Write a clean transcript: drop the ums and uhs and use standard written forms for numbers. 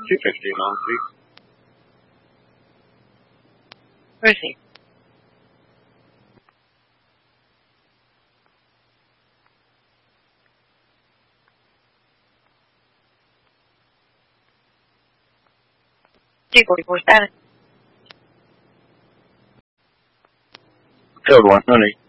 250 a month, please. Where is he? G44 status. Field 1, no need.